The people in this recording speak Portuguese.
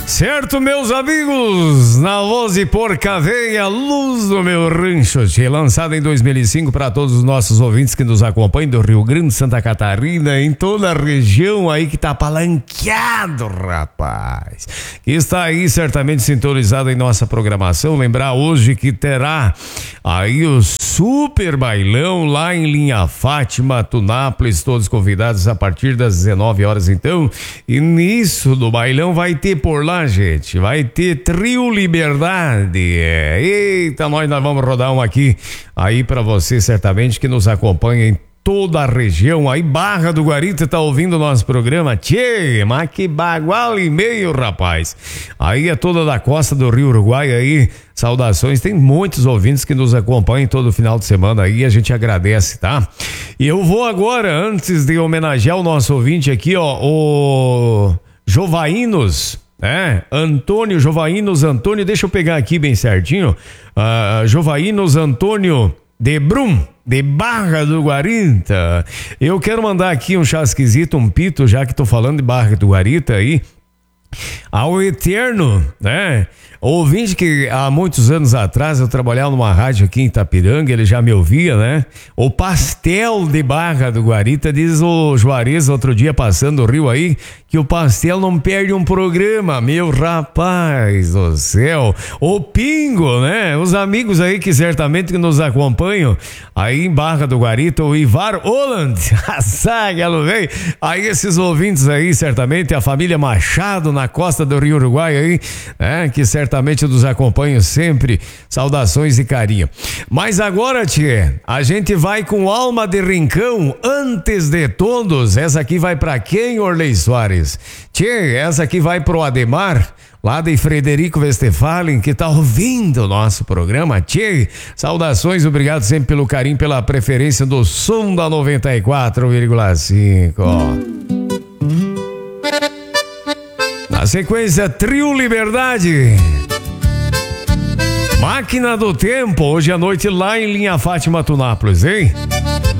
Certo, meus amigos, na voz de Porca Véia, Luz do Meu Rancho, lançada em 2005 para todos os nossos ouvintes que nos acompanham do Rio Grande, Santa Catarina, em toda a região aí que tá palanqueado, rapaz, que está aí certamente sintonizado em nossa programação. Lembrar hoje que terá aí o super bailão lá em Linha Fátima, Tunápolis, todos convidados a partir das 19 horas então. Início do bailão vai ter por lá, gente, vai ter Trio Liberdade. Eita, nós vamos rodar um aqui aí pra você certamente que nos acompanha em toda a região. Aí Barra do Guarita tá ouvindo o nosso programa. Tchê, mas que bagual e meio, rapaz. Aí é toda da costa do Rio Uruguai aí. Saudações, tem muitos ouvintes que nos acompanham todo final de semana aí, a gente agradece, tá? E eu vou agora, antes de homenagear o nosso ouvinte aqui, ó, o Jovainos, Antônio Jovainos Antônio, deixa eu pegar aqui bem certinho, Jovainos Antônio de Brum, de Barra do Guarita. Eu quero mandar aqui um chá esquisito, um pito, já que tô falando de Barra do Guarita aí, ao eterno, ouvinte que há muitos anos atrás eu trabalhava numa rádio aqui em Itapiranga, ele já me ouvia, O Pastel de Barra do Guarita, diz o Juarez outro dia passando o rio aí, que o Pastel não perde um programa, meu rapaz do céu. O Pingo, os amigos aí que certamente que nos acompanham aí em Barra do Guarita, o Ivar Holland, a saga, velho. Aí esses ouvintes aí, certamente, a família Machado na costa do Rio Uruguai aí, que certamente nos acompanham sempre. Saudações e carinho. Mas agora, tchê, a gente vai com Alma de Rincão, Antes de Todos. Essa aqui vai pra quem, Orley Soares? Tchê, essa aqui vai pro Ademar, lá de Frederico Westphalen, que tá ouvindo o nosso programa. Tchê, saudações, obrigado sempre pelo carinho, pela preferência do som da 94,5. Na sequência, Trio Liberdade, Máquina do Tempo, hoje à noite lá em Linha Fátima, Tunápolis, hein?